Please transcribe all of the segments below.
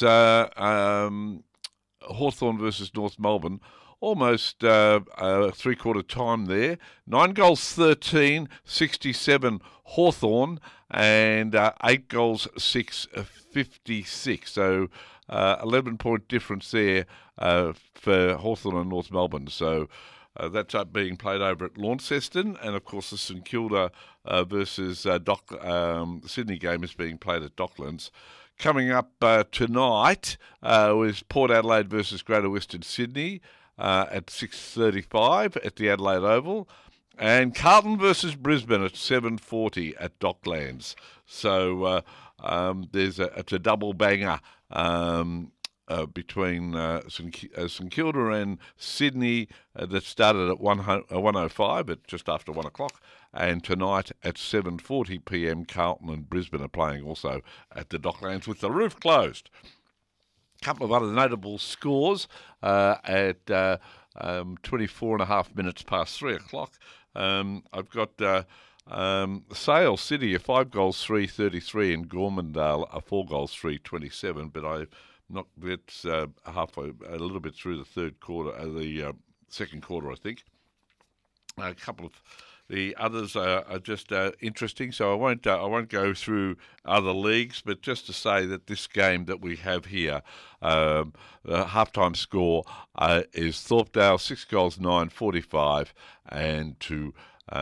Hawthorn versus North Melbourne. Almost three-quarter time there. 9 goals, 13, 67 Hawthorn, and 8 goals, 6, 56. So 11-point difference there for Hawthorn and North Melbourne. So that's up being played over at Launceston, and of course the St Kilda versus Sydney game is being played at Docklands. Coming up tonight is Port Adelaide versus Greater Western Sydney at 6:35 at the Adelaide Oval, and Carlton versus Brisbane at 7:40 at Docklands. So it's a double banger between St Kilda and Sydney that started at 1:05 at just after 1 o'clock, and tonight at 7:40 p.m. Carlton and Brisbane are playing also at the Docklands with the roof closed. A couple of other notable scores at 24 and a half minutes past 3 o'clock. I've got Sale City, a 5 goals, 3:33, and Gormandale, a 4 goals, 3:27, but I've not yet halfway, a little bit through the third quarter, the second quarter, I think. A couple of the others are just interesting, so I won't go through other leagues, but just to say that this game that we have here, the halftime score is Thorpedale 6 goals 9:45, and to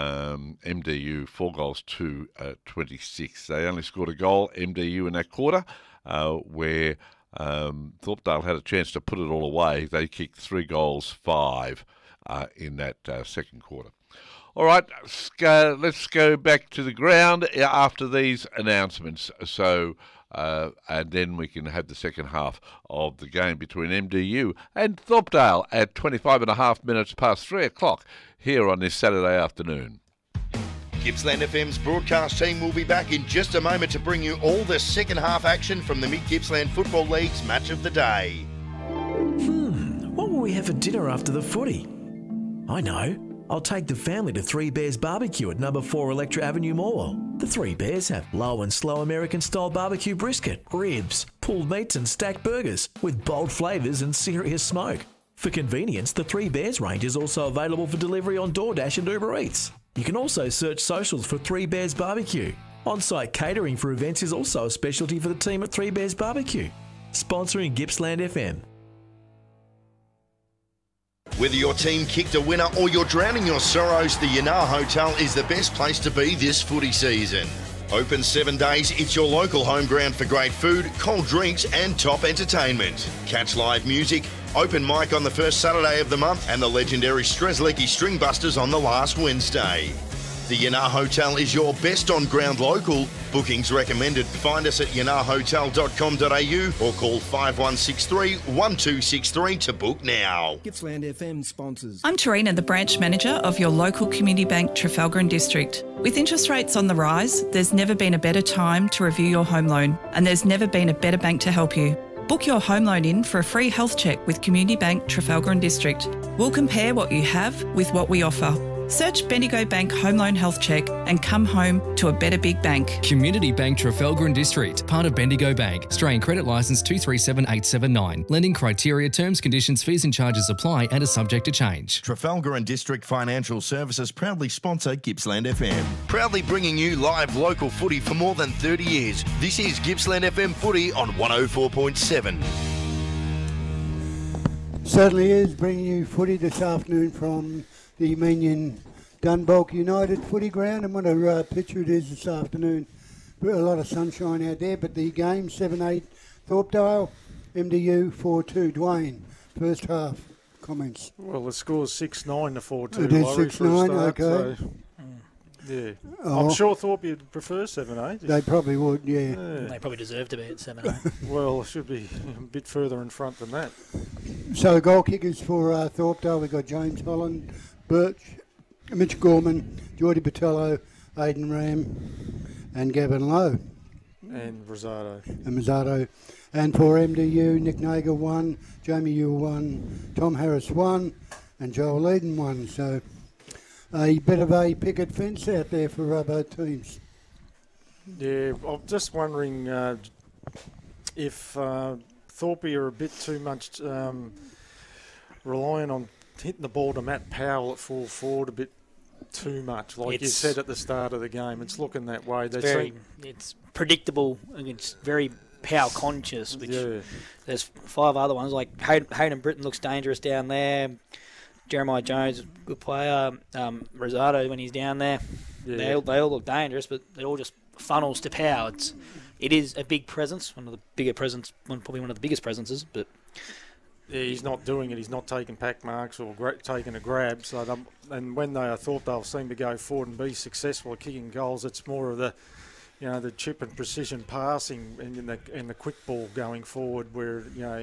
MDU 4 goals 2:26. They only scored a goal, MDU, in that quarter, where Thorpedale had a chance to put it all away. They kicked 3 goals 5 in that second quarter. All right, let's go back to the ground after these announcements. So, and then we can have the second half of the game between MDU and Thorpedale at 25 and a half minutes past 3 o'clock here on this Saturday afternoon. Gippsland FM's broadcast team will be back in just a moment to bring you all the second half action from the Mid-Gippsland Football League's match of the day. What will we have for dinner after the footy? I know. I'll take the family to Three Bears Barbecue at number 4 Electra Avenue Mall. The Three Bears have low and slow American-style barbecue brisket, ribs, pulled meats and stacked burgers with bold flavours and serious smoke. For convenience, the Three Bears range is also available for delivery on DoorDash and Uber Eats. You can also search socials for Three Bears Barbecue. On-site catering for events is also a specialty for the team at Three Bears Barbecue. Sponsoring Gippsland FM. Whether your team kicked a winner or you're drowning your sorrows, the Yanar Hotel is the best place to be this footy season. Open 7 days, it's your local home ground for great food, cold drinks and top entertainment. Catch live music, open mic on the first Saturday of the month, and the legendary Strzelecki String Busters on the last Wednesday. The Yanar Hotel is your best on-ground local. Bookings recommended. Find us at yanarhotel.com.au or call 5163 1263 to book now. Gippsland FM sponsors. I'm Tarina, the branch manager of your local community bank, Trafalgar and District. With interest rates on the rise, there's never been a better time to review your home loan, and there's never been a better bank to help you. Book your home loan in for a free health check with Community Bank Trafalgar and District. We'll compare what you have with what we offer. Search Bendigo Bank Home Loan Health Check and come home to a better big bank. Community Bank Trafalgar and District, part of Bendigo Bank. Australian Credit Licence 237879. Lending criteria, terms, conditions, fees and charges apply and are subject to change. Trafalgar and District Financial Services proudly sponsor Gippsland FM. Proudly bringing you live local footy for more than 30 years. This is Gippsland FM Footy on 104.7. Certainly is bringing you footy this afternoon from the Menion Dunbulk United footy ground, and what a picture it is this afternoon. A lot of sunshine out there, but the game 7-8 Thorpedale, MDU 4-2. Dwayne, first half comments. Well, the score's 6-9 to 4-2. It is 6-9, okay. So, yeah. I'm sure Thorpe would prefer 7-8. They probably would, yeah. They probably deserve to be at 7-8. Well, it should be a bit further in front than that. So goal kickers for Thorpedale, we've got James Holland, Birch, Mitch Gorman, Geordie Botello, Aidan Ram and Gavin Lowe. And Rosado. And for MDU, Nick Nager 1, Jamie Ewell 1, Tom Harris 1 and Joel Eden 1. So a bit of a picket fence out there for both teams. Yeah, I'm just wondering if Thorpe are a bit too much relying on hitting the ball to Matt Powell at full forward a bit too much. Like you said at the start of the game, it's looking that way. It's predictable and it's very power conscious, which there's 5 other ones. Like Hayden Britton looks dangerous down there. Jeremiah Jones, good player. Rosado, when he's down there, they all look dangerous, but it all just funnels to power. It is a big presence, probably one of the biggest presences, but he's not doing it. He's not taking pack marks or taking a grab. So and when they thought they'll seem to go forward and be successful at kicking goals, it's more of the chip and precision passing and the quick ball going forward where,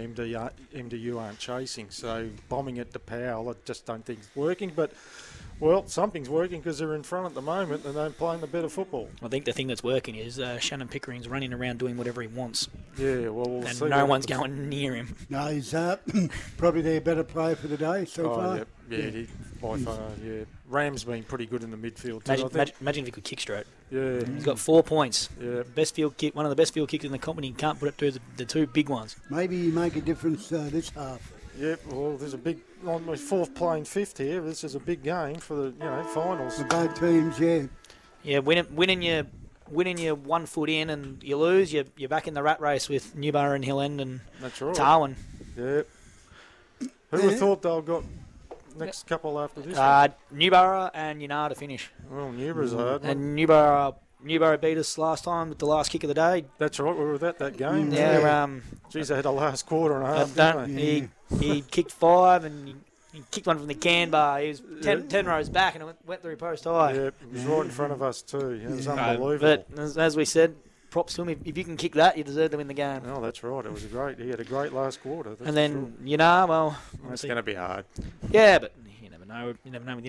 MDU aren't chasing. So bombing it to Powell, I just don't think it's working. But, well, something's working because they're in front at the moment and they're playing the better football. I think the thing that's working is Shannon Pickering's running around doing whatever he wants. Yeah, well, we'll see. And no one's going near him. No, he's probably their better player for the day so far. By far, yeah. Ram's been pretty good in the midfield too. Imagine if he could kick straight. Yeah. He's got 4 points. Yeah. Best field kick, one of the best field kickers in the company. He can't put it through the 2 big ones. Maybe he make a difference this half. Yep, well, there's a big, on my 4th playing 5th here. This is a big game for the finals. For both teams, yeah. Yeah, winning your 1 foot in and you lose, you're back in the rat race with Newborough and Hill End and Darwin. Yep. Who would have thought they'll got next couple after this? Newborough and Yennara to finish. Well, Newborough's hard. And Newborough beat us last time with the last kick of the day. That's right, we were at that game. Yeah, geez, they had a last quarter and a half, didn't they? He kicked 5 and he kicked one from the can bar. He was 10 rows back and it went through post high. Yeah, it was right in front of us too. It was unbelievable. But as we said, props to him. If you can kick that, you deserve to win the game. Oh, that's right. It was he had a great last quarter. And then Yennara, well, that's going to be hard. Yeah, but you never know. You never know with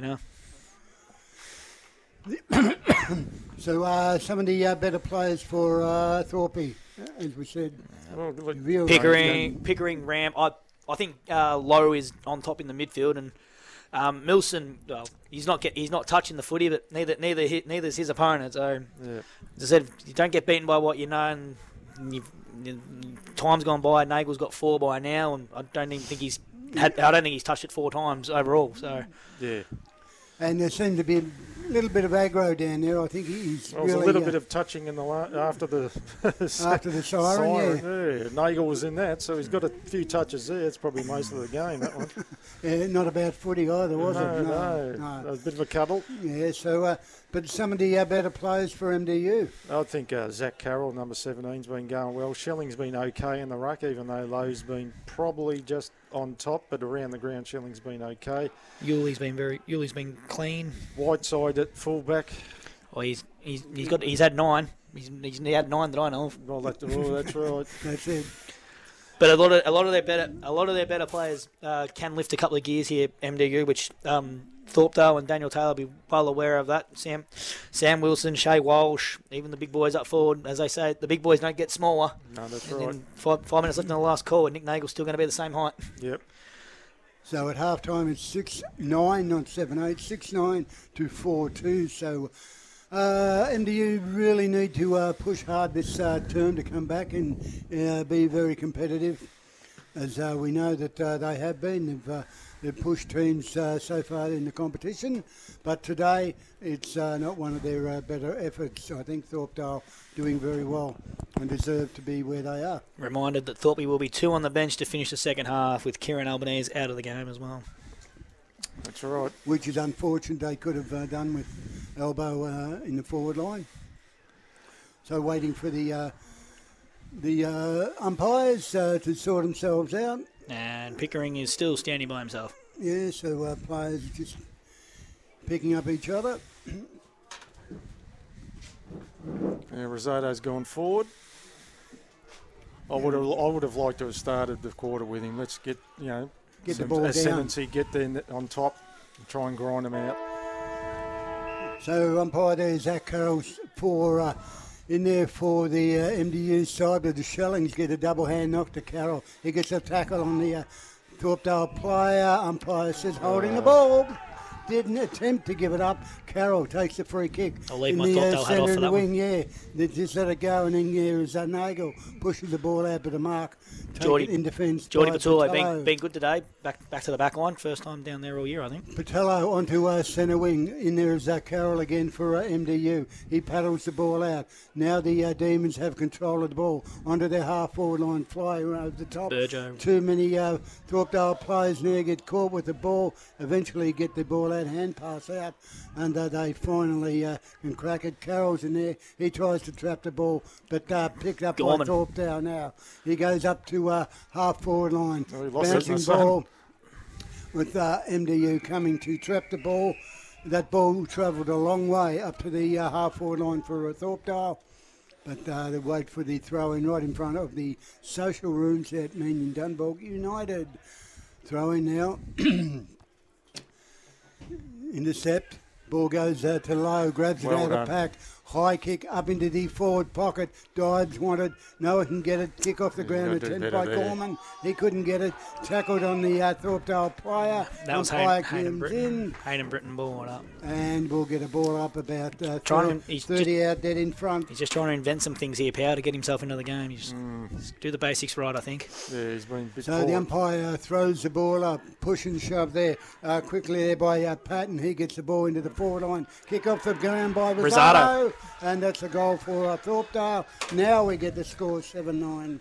Yennara. So some of the better players for Thorpe, as we said. Pickering, Ram. I think Lowe is on top in the midfield, and Milson. Well, he's not touching the footy, but neither is his opponent. So, as I said, you don't get beaten by what you know. And time's gone by. Nagel's got 4 by now, and I don't think he's touched it 4 times overall. So yeah. And there seemed to be a little bit of aggro down there. I think he's really... There was a little bit of touching in the after the siren, yeah. Nagel was in that, so he's got a few touches there. It's probably most of the game, that one. Yeah, not about footy either, was it? No. It was a bit of a cuddle. Yeah, so... but some of the better players for MDU. I think Zach Carroll, number 17's been going well. Schelling's been okay in the ruck, even though Lowe's been probably just on top, but around the ground Schelling's been okay. Yuli's been clean. Whiteside at fullback. Oh, he's had 9. He's had 9 that I know of. Well, that's right. That's it. But a lot of their better players can lift a couple of gears here, MDU, which Thorpedale and Daniel Taylor will be well aware of that. Sam Wilson, Shea Walsh, even the big boys up forward. As they say, the big boys don't get smaller. No, that's and right. Then 5 minutes left in the last call, and Nick Nagel's still going to be the same height. Yep. So at half-time it's 6-9, not 7-8, 6-9 to 4-2. So MDU really need to push hard this term to come back and be very competitive, as we know that they have been. They've pushed teams so far in the competition, but today it's not one of their better efforts. I think Thorpedale doing very well and deserve to be where they are. Reminded that Thorpe will be 2 on the bench to finish the second half, with Kieran Albanese out of the game as well. That's right. Which is unfortunate. They could have done with Elbow in the forward line. So waiting for the umpires to sort themselves out. And Pickering is still standing by himself. Yeah, so players are just picking up each other. Rosado's gone forward. I would have liked to have started the quarter with him. Let's get the ball down. Ascendancy, get there on top, and try and grind them out. So umpire there, Zach Carroll for in there for the MDU side, but the Schellings get a double hand knock to Carroll. He gets a tackle on the Thorpedale player. Umpire says holding the ball. didn't attempt to give it up. Carroll takes the free kick. I'll leave in my the thought they'll head off centre for of the that wing, yeah. They just let it go, and then there is Nagel pushing the ball out, but the mark take it in defence. Geordie Patullo been good today. Back to the back line. First time down there all year, I think. Patello onto centre wing. In there is Carroll again for MDU. He paddles the ball out. Now the Demons have control of the ball. Onto their half-forward line, fly over the top. Burjo. Too many Thorpedale players now get caught with the ball. Eventually get the ball out, hand pass out, and they finally can crack it. Carroll's in there. He tries to trap the ball, but picked up by Thorpedale now. He goes up to half-forward line. Bouncing ball with MDU coming to trap the ball. That ball travelled a long way up to the half-forward line for Thorpedale. But they wait for the throw-in right in front of the social rooms at Meenion Dundalk United. Throw-in now. Intercept. Ball goes to Lowe, grabs it out of the pack. High kick up into the forward pocket. Dives wanted. No one can get it. Kick off the ground. Attempt by Gorman. He couldn't get it. Tackled on the Thorpedale player. That was Hayden Britton. Hayden Britton ball up. And we'll get a ball up about 30 out dead in front. He's just trying to invent some things here, Power, to get himself into the game. Just do the basics right, I think. Yeah, he's been a bit So the umpire throws the ball up. Push and shove there. Quickly there by Patton. He gets the ball into the forward line. Kick off the ground by Rosado. And that's a goal for Thorpedale. Now we get the score 7-9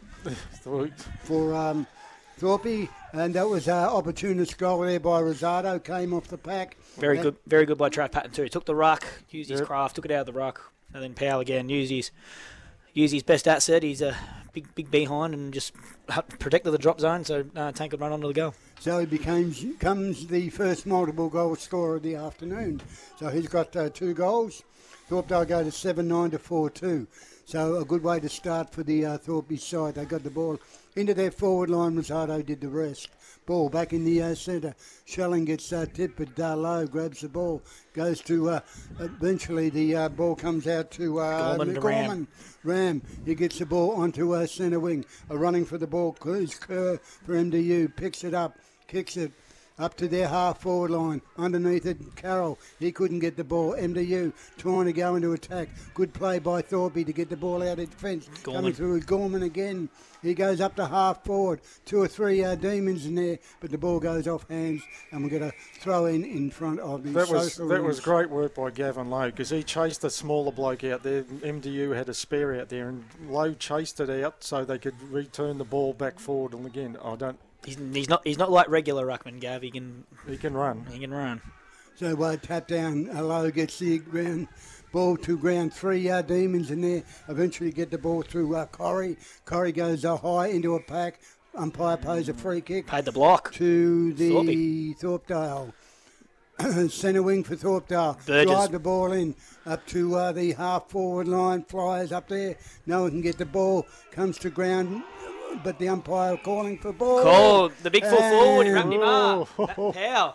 for Thorpe. And that was an opportunist goal there by Rosado. Came off the pack. Very good by Trav Patton too. He took the ruck, used his craft, took it out of the ruck, and then Powell again used his best asset. He's a big behind and just protected the drop zone, so Tank could run onto the goal. So he becomes the first multiple goal scorer of the afternoon. So he's got 2 goals. Thorpedale go to 7-9 to 4-2. So a good way to start for the Thorpe side. They got the ball into their forward line. Rosado did the rest. Ball back in the centre. Schelling gets tipped, but Lowe grabs the ball. Goes to, eventually the ball comes out to Gorman. Ram. He gets the ball onto centre wing. Running for the ball. Kerr for MDU. Picks it up. Kicks it. Up to their half-forward line. Underneath it, Carroll. He couldn't get the ball. MDU trying to go into attack. Good play by Thorpe to get the ball out of defence. Coming through with Gorman again. He goes up to half-forward. 2 or 3 Demons in there, but the ball goes off hands, and we're going to throw in front of the social That was great work by Gavin Lowe, because he chased the smaller bloke out there. MDU had a spare out there, and Lowe chased it out so they could return the ball back forward. And again, He's not like regular ruckman, Gav. He can run. He can run. So tap down. Lowe gets the ground ball to ground. 3 Demons in there. Eventually get the ball through Corrie. Corrie goes high into a pack. Umpire pays a free kick. Paid the block to the Thorpedale. Centre wing for Thorpedale. Drive the ball in up to the half forward line. Flyers up there. No one can get the ball. Comes to ground. But the umpire calling for ball. Call the big full forward. He wrapped him up. Power.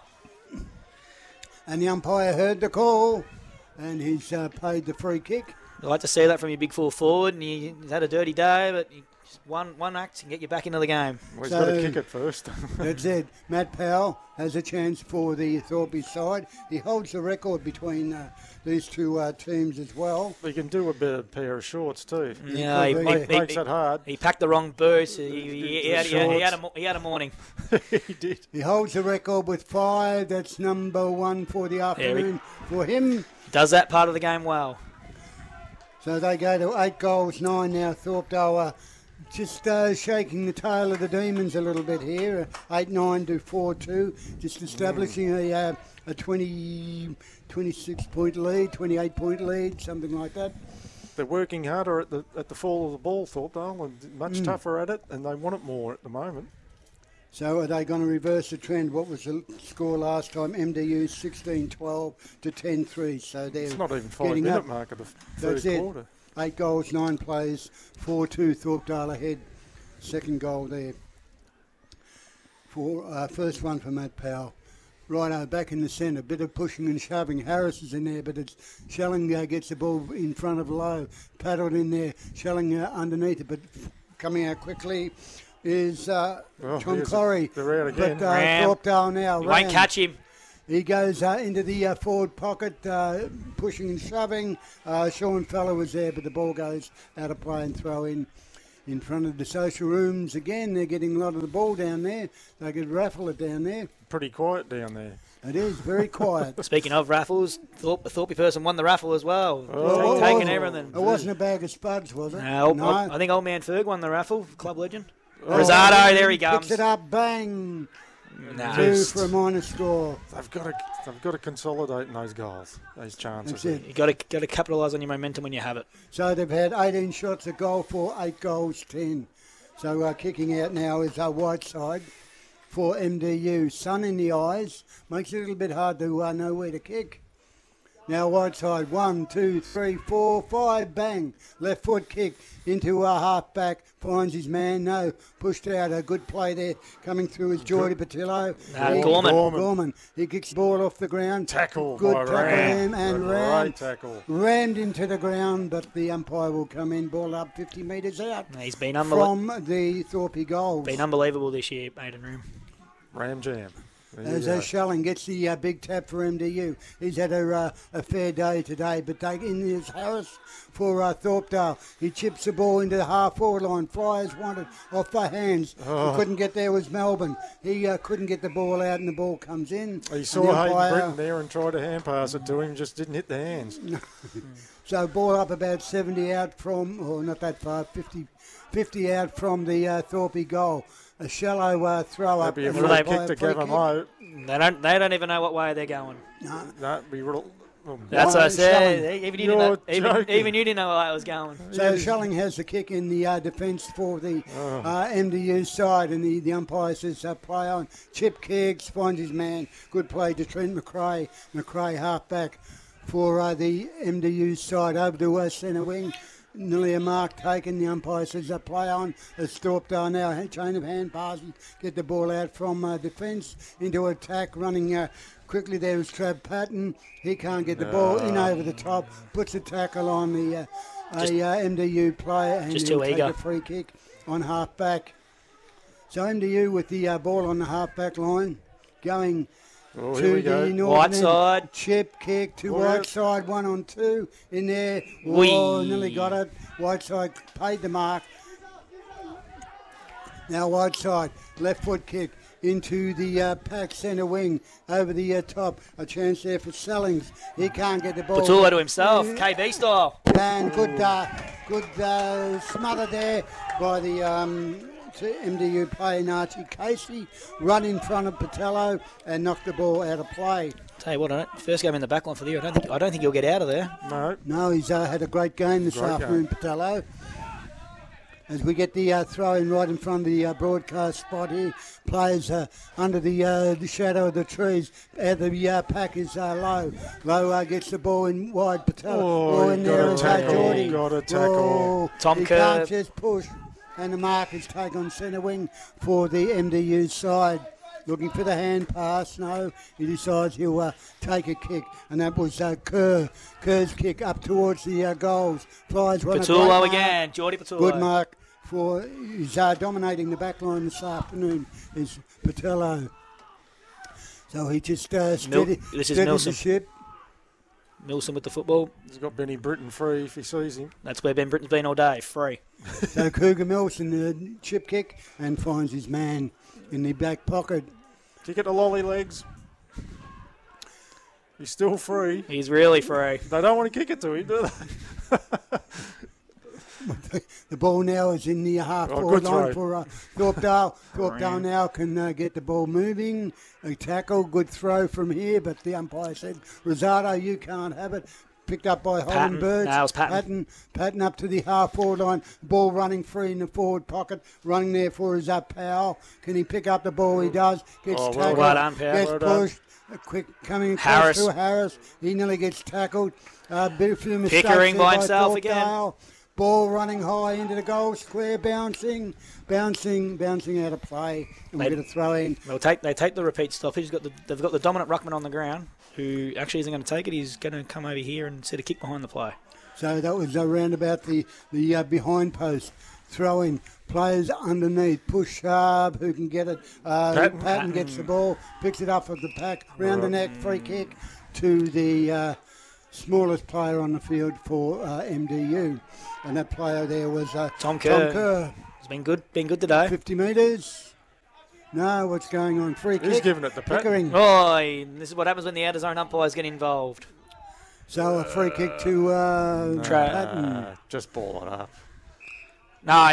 And the umpire heard the call, and he's paid the free kick. I'd like to see that from your big full forward, and he's had a dirty day, but just one act and get you back into the game. Well, he's got to kick it first. That's it. Matt Powell has a chance for the Thorpe side. He holds the record between these 2 teams as well. He can do a bit of pair of shorts too. Yeah, he makes it hard. He packed the wrong boots. He had a morning. He did. He holds the record with 5. That's number 1 for the afternoon for him. Does that part of the game well. So they go to 8 goals, 9 now. Thorpedale just shaking the tail of the Demons a little bit here. 8-9 to 4-2. Just establishing a 26-point lead, 28-point lead, something like that. They're working harder at the fall of the ball, Thorpedale, and much tougher at it, and they want it more at the moment. So are they going to reverse the trend? What was the score last time? MDU 16-12 to 10-3. So they're it's not even 5-minute mark of the third quarter. 8 goals, 9 plays, 4-2. Thorpedale ahead. Second goal there. First one for Matt Powell. Righto, back in the centre. Bit of pushing and shoving. Harris is in there, but it's Schelling gets the ball in front of Lowe. Paddled in there. Schelling underneath it, but coming out quickly is John Corrie. They're out again. But Thorpedale now. You won't catch him. He goes into the forward pocket, pushing and shoving. Sean Feller was there, but the ball goes out of play and throw in front of the social rooms again. They're getting a lot of the ball down there. They could raffle it down there. Pretty quiet down there. It is very quiet. Speaking of raffles, a Thorpe person won the raffle as well. Oh, taking everything. It wasn't a bag of spuds, was it? No, I think Old Man Ferg won the raffle, club legend. Oh, Rosado, there he comes. Picks it up, bang. No. 2 for a minor score. They've got to consolidate in those goals, those chances. That's it. You got to capitalise on your momentum when you have it. So they've had 18 shots a goal for 8 goals, 10. So kicking out now is Whiteside for MDU. Sun in the eyes. Makes it a little bit hard to know where to kick. Now Whiteside, 1, 2, 3, 4, 5, bang. Left foot kick into a half-back. Finds his man, no. Pushed out, a good play there. Coming through is Jordy Patillo. Gorman. He kicks the ball off the ground. Tackle good by tackle and Ram. Tackle. Rammed into the ground, but the umpire will come in, ball up 50 metres out. He's been from the Thorpe goals. Been unbelievable this year, Aiden Room. Ram jam. As Shelling gets the big tap for MDU. He's had a fair day today, but in is Harris for Thorpedale. He chips the ball into the half-forward line. Flyers wanted off the hands. Who couldn't get there was Melbourne. He couldn't get the ball out, and the ball comes in. He saw Hayden Britton there and tried to hand pass it to him, just didn't hit the hands. So ball up about 70 out from, or not that far, 50 out from the Thorpe goal. A shallow throw up. That'd be a free kick to Gavin Lowe. They don't even know what way they're going. No. That'd be real. That's what I said. Even you didn't know where I was going. So Shelling has the kick in the defence for the MDU side, and the umpire says play on. Chip Keggs finds his man. Good play to Trent McRae. McRae half-back for the MDU side over to centre wing. Nearly a mark taken. The umpire says play on. It's Thorpedale now. Chain of hand passes. Get the ball out from defence into attack. Running quickly there is Trav Patton. He can't get the ball in over the top. Puts a tackle on the MDU player. And just he'll too take eager. a free kick on half back. So MDU with the ball on the half back line. Going to the north side. Chip kick to Whiteside, 1-on-2 in there. Oh, nearly got it. Whiteside paid the mark. Now Whiteside, left foot kick into the pack centre wing over the top. A chance there for Sellings. He can't get the ball. Patullo to himself, KB style. And good smother there by the to MDU player Archie Casey. Run in front of Patello and knock the ball out of play. Tell you what, first game in the back line for the year. I don't think he'll get out of there. No, he's had a great game this afternoon, Patello. As we get the throw in right in front of the broadcast spot here, players under the shadow of the trees. The pack is low. Low gets the ball in wide. Patello. In there is Jordy. Got a tackle. Tom Kerr. Can't just push. And the mark is taken on centre wing for the MDU side. Looking for the hand pass. No, he decides he'll take a kick. And that was Kerr's kick up towards the goals. Flies one. Patullo again. Jordy Patullo. Good mark for he's dominating the back line this afternoon is Patello. So he just steadies the ship. Milson with the football. He's got Benny Britton free if he sees him. That's where Ben Britton's been all day, free. So Cougar Milson, the chip kick, and finds his man in the back pocket. Kick it to Lolly Legs. He's still free. He's really free. They don't want to kick it to him, do they? The ball now is in the half-forward line for Thorpedale. Thorpedale now can get the ball moving. A tackle, good throw from here, but the umpire said, Rosado, you can't have it. Picked up by Holden Birds. Nails Patton. Patton up to the half-forward line. Ball running free in the forward pocket. Running there for his Powell. Can he pick up the ball? He does. Gets tackled. Well done, Powell. Gets pushed. A quick coming across to Harris. He nearly gets tackled. A few mistakes. Pickering by himself Thorpedale. again. Ball running high into the goal square, bouncing out of play. And we're going to throw in. They take the repeat stop. They've got the dominant ruckman on the ground, who actually isn't going to take it. He's going to come over here and set a kick behind the play. So that was around about the behind post. throw in. Players underneath, push Sharp, who can get it. Patton gets the ball, picks it up at the pack, round the neck, free kick to the smallest player on the field for MDU. And that player there was Tom Kerr. He's been good today. 50 metres. No, what's going on? Free kick. He's giving it to Pickering. Oh, this is what happens when the out of zone umpires get involved. So a free kick to Patton. Just ball it up. No,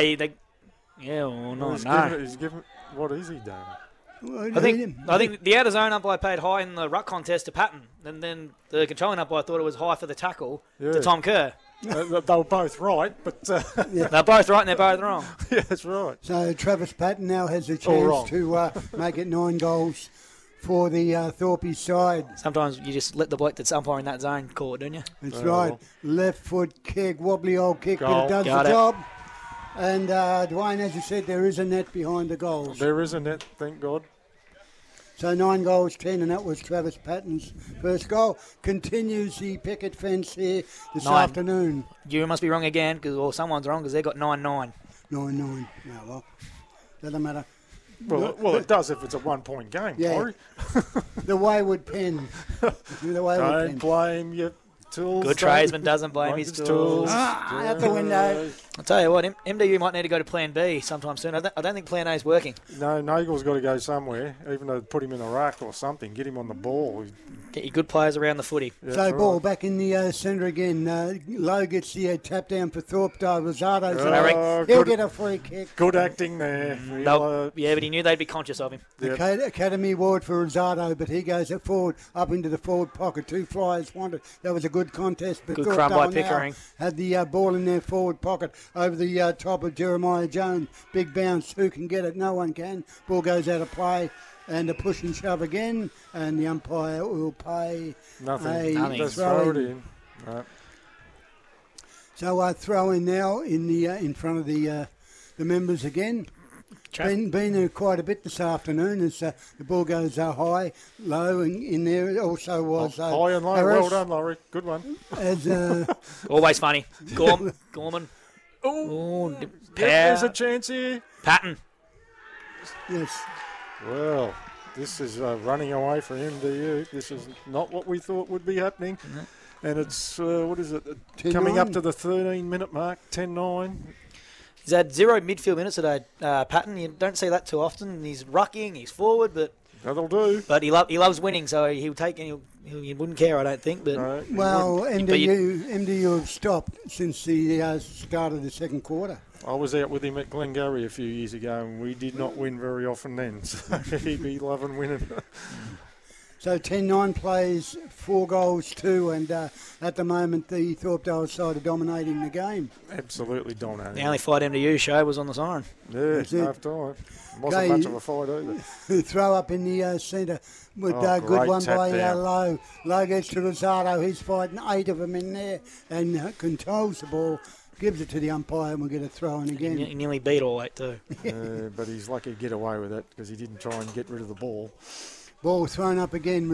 He's giving. What is he doing? Well, I think the out of zone umpire paid high in the ruck contest to Patton, and then the controlling umpire thought it was high for the tackle to Tom Kerr. They were both right, but they're both right and they're both wrong. Yeah, that's right. So Travis Patton now has a chance to make it 9 goals for the Thorpe side. Sometimes you just let the bloke that's umpiring that zone call it, don't you? That's right. Left foot kick, wobbly old kick, but it does the job. And Dwayne, as you said, there is a net behind the goals. There is a net, thank God. So 9 goals, 10, and that was Travis Patton's first goal. Continues the picket fence here this afternoon. You must be wrong again, or someone's wrong, because they've got 9-9. 9-9. Yeah, well, doesn't matter. Well, it does if it's a 1-point game, Corey. The wayward pen. Don't blame your tools. Good tradesman doesn't blame his tools. Out the window. I'll tell you what, MDU might need to go to Plan B sometime soon. I don't think Plan A is working. No, Nagel's got to go somewhere, even though put him in a rack or something, get him on the ball. Get your good players around the footy. Yeah, so ball back in the centre again. Lowe gets the tap down for Thorpedale. Rosado, he'll get a free kick. Good acting there. But he knew they'd be conscious of him. The Academy Award for Rosado, but he goes forward, up into the forward pocket. 2 flyers wanted. That was a good contest. But good crumb by Pickering. Had the ball in their forward pocket over the top of Jeremiah Jones. Big bounce. Who can get it? No one can. Ball goes out of play. And a push and shove again, and the umpire will pay nothing. Just throw it in. Right. So throw in now in front of the members again. Been quite a bit this afternoon as the ball goes high, low, and in there also was high and low. Harris. Well done, Laurie. Good one. As always funny. Gorman. Oh, there's a chance here. Patton. Yes. Well, this is running away for MDU. This is not what we thought would be happening. Mm-hmm. And it's, what is it, coming up to the 13-minute mark, 10-9. He's had 0 midfield minutes today, Patton. You don't see that too often. He's rucking, he's forward, but... That'll do. But he loves winning, so he'll take he wouldn't care, I don't think. But no, well, MDU have stopped since the start of the second quarter. I was out with him at Glengarry a few years ago, and we did not win very often then. So he'd be loving winning. So 10-9 plays, 4 goals, 2, and at the moment the Thorpedale side are dominating the game. Absolutely dominating. The only fight MDU show was on the siren. Yeah, half time. Wasn't much of a fight either. Throw up in the centre with good one by Lowe. Lowe gets to Rosado. He's fighting 8 of them in there and controls the ball. Gives it to the umpire and we'll get a throw in again. He nearly beat all 8 too. But he's lucky to get away with it because he didn't try and get rid of the ball. Ball thrown up again.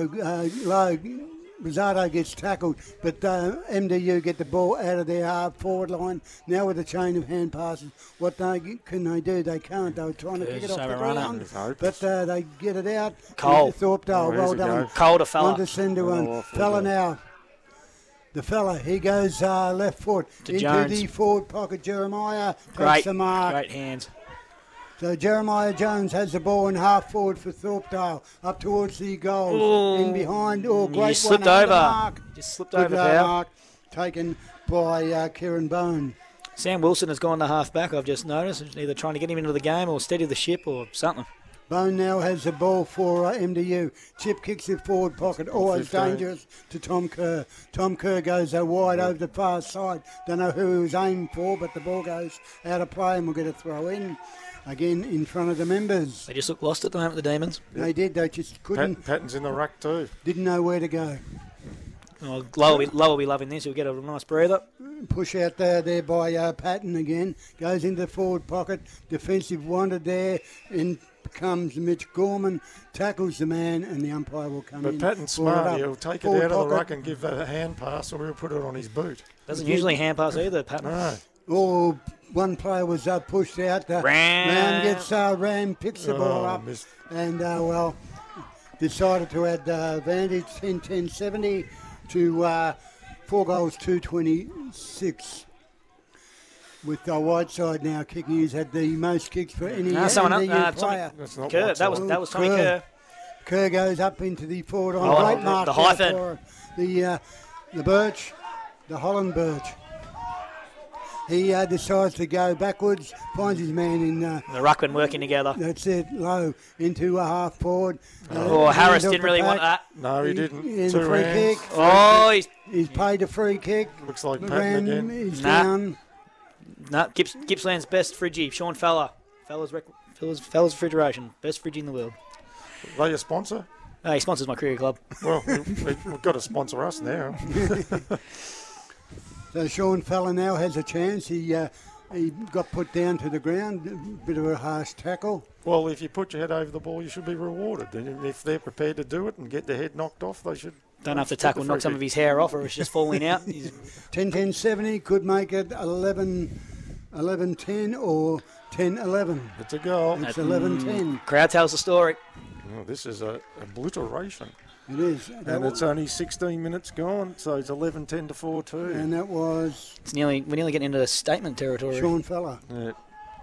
Rosado gets tackled, but MDU get the ball out of their half forward line. Now with a chain of hand passes, what can they do? They can't. They were trying to kick it off the ground, but they get it out. Cole. Thorpedale, well done. Cole to fella. One to send to one. Fella now. The fella, he goes left foot to into Jones. the forward pocket. Jeremiah takes the mark. Great hands. So Jeremiah Jones has the ball in half forward for Thorpedale, up towards the goals, in behind. Oh, great slipped one over. Mark. Just slipped over there. Mark taken by Kieran Bone. Sam Wilson has gone to half back. I've just noticed, either trying to get him into the game or steady the ship or something. Bone now has the ball for MDU. Chip kicks it forward pocket, always 15. Dangerous to Tom Kerr. Tom Kerr goes wide over the far side. Don't know who he was aiming for, but the ball goes out of play and we'll get a throw in. Again, in front of the members. They just look lost at the moment, the Demons. They did. They just couldn't. Patton's in the ruck too. Didn't know where to go. Well, Lowe will be loving this. He'll get a nice breather. Push out there by Patton again. Goes into the forward pocket. Defensive wanted there. In comes Mitch Gorman. Tackles the man and the umpire will come in. But Patton's smart. He'll take it out of the ruck and give that a hand pass or he'll put it on his boot. Doesn't usually hand pass either, Patton. No. Oh, one player was pushed out. Ram picks the ball up missed. and, decided to add advantage 10-10-70 to 4 goals, 226. With Whiteside now kicking, he's had the most kicks for any NDU player. Kerr. That was Tommy Kerr. Kerr goes up into the forward on great mark. The hyphen. The Birch, the Holland Birch. He decides to go backwards, finds his man in... the ruckman working together. That's it, low into a half forward. Harris didn't really want that. No, he didn't. In Two free rounds. kick. He's paid a free kick. Looks like Patton again. He's down. No, Gippsland's best fridgie, Sean Feller. Fella's Refrigeration, best fridgie in the world. Are they a sponsor? He sponsors my career club. Well, we've got to sponsor us now. So Sean Feller now has a chance. He got put down to the ground, a bit of a harsh tackle. Well, if you put your head over the ball, you should be rewarded. And if they're prepared to do it and get their head knocked off, they should. Don't have to tackle, knock some of his hair off, or it's just falling out. 10-10-70 could make it 11-10 or 10-11. It's a goal. It's 11-10. Crowd tells the story. Oh, this is a obliteration. It is. And it's only 16 minutes gone, so it's 11-10 to 4-2. And that was... We're nearly getting into statement territory. Sean Feller. Yeah.